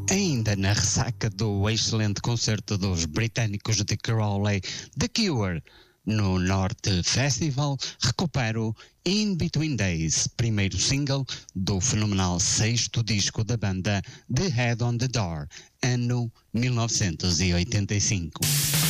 Ainda na ressaca do excelente concerto dos britânicos de Crawley, The Cure, no Norte Festival, recupero In Between Days, primeiro single do fenomenal sexto disco da banda The Head on the Door, ano 1985.